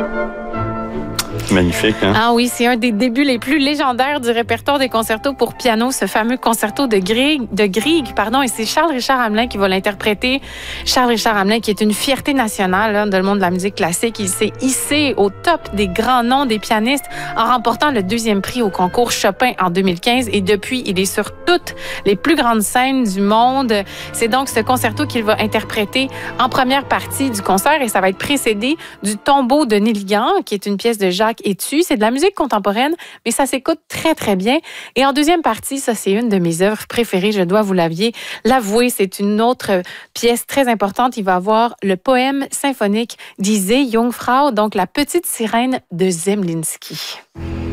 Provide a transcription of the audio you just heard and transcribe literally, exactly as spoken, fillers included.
Magnifique, hein? Ah oui, c'est un des débuts les plus légendaires du répertoire des concertos pour piano, ce fameux concerto de Grieg, de Grieg, pardon, et c'est Charles-Richard Hamelin qui va l'interpréter. Charles-Richard Hamelin, qui est une fierté nationale hein, dans le monde de la musique classique, il s'est hissé au top des grands noms des pianistes en remportant le deuxième prix au concours Chopin en deux mille quinze, et depuis, il est sur toutes les plus grandes scènes du monde. C'est donc ce concerto qu'il va interpréter en première partie du concert, et ça va être précédé du Tombeau de Neligan, qui est une pièce de Jacques Etu. C'est de la musique contemporaine, mais ça s'écoute très, très bien. Et en deuxième partie, ça, c'est une de mes œuvres préférées, je dois vous l'avouer. L'avouer, c'est une autre pièce très importante. Il va avoir le poème symphonique Die Seejungfrau, donc la petite sirène de Zemlinsky.